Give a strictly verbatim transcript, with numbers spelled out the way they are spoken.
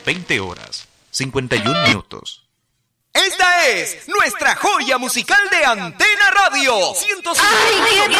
veinte horas, cincuenta y un minutos. Esta es nuestra joya musical de Antena Radio. ciento cinco. ¡Ay, qué